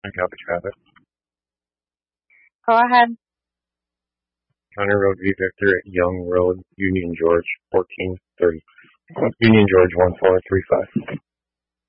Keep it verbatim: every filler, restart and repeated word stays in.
I copy traffic. Go ahead. County Road V Victor at Young Road, Union George, fourteen thirty. Union George, one four three five.